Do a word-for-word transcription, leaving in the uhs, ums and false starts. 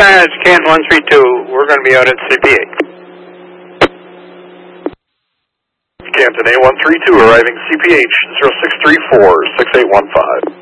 Dispatch, Canton one three two, we're going to be out at C P H. Canton A one three two arriving C P H zero six three four six eight one five.